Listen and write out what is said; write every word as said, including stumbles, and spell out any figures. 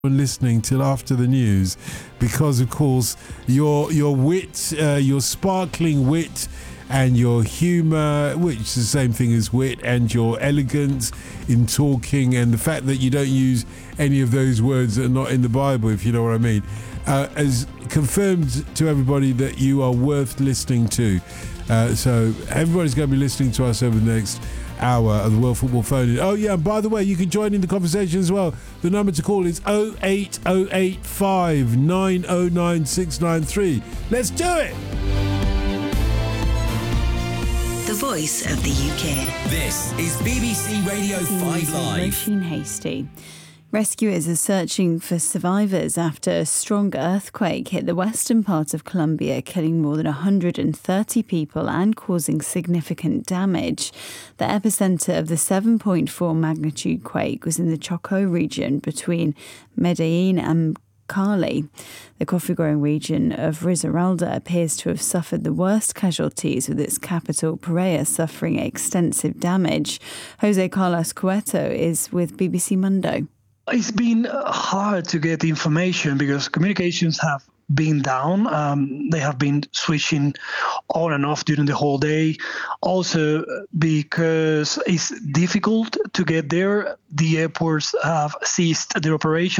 listening till after the news, because of course your your wit, uh, your sparkling wit and your humour, which is the same thing as wit, and your elegance in talking, and the fact that you don't use any of those words that are not in the Bible, if you know what I mean, uh, has confirmed to everybody that you are worth listening to. Uh, so everybody's going to be listening to us over the next hour of the World Football Phone-In. Oh yeah, and by the way, you can join in the conversation as well. The number to call is oh eight oh eight five nine oh nine six nine three. Let's do it! The voice of the U K. This is B B C Radio five Live. Roisin Hasty. Rescuers are searching for survivors after a strong earthquake hit the western part of Colombia, killing more than one hundred thirty people and causing significant damage. The epicenter of the seven point four magnitude quake was in the Chocó region between Medellin and Cali. The coffee-growing region of Risaralda appears to have suffered the worst casualties, with its capital, Pereira, suffering extensive damage. Jose Carlos Cueto is with B B C Mundo. It's been hard to get information because communications have been down. Um, they have been switching on and off during the whole day. Also, because it's difficult to get there, the airports have ceased their operation.